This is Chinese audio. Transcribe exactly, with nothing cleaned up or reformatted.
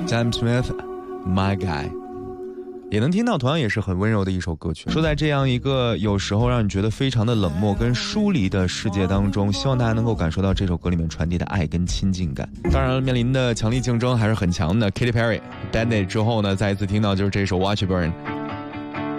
James Smith My Guy， 也能听到同样也是很温柔的一首歌曲。说在这样一个有时候让你觉得非常的冷漠跟疏离的世界当中，希望大家能够感受到这首歌里面传递的爱跟亲近感。当然面临的强力竞争还是很强的， Katy Perry Bad Day 之后呢，再一次听到就是这首 Watch It Burn。